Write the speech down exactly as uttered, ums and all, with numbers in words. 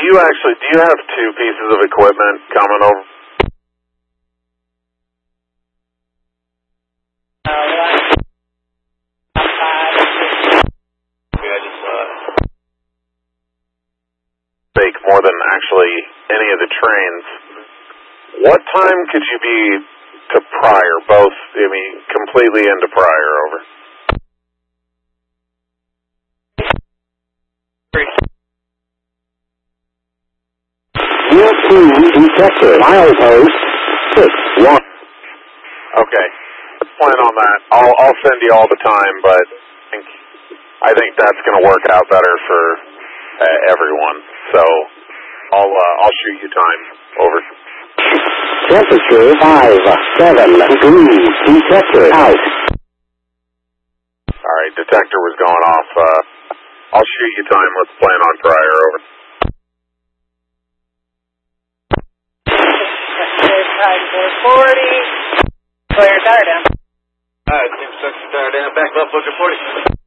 you actually, do you have two pieces of equipment coming over? Take more than actually any of the trains. What time could you be to Pryor, both, I mean, completely into Pryor, over? Year two detector, milepost six one. Okay, let's plan on that. I'll, I'll send you all the time, but I think, I think that's going to work out better for uh, everyone. So I'll, uh, I'll shoot you time, over. Temperature five seven degrees, detector out. Alright, detector was going off. Uh, I'll shoot you time. Let's plan on Pryor, over. four forty. Clear, tire down. Alright, team six, tire down, back up, looking forty.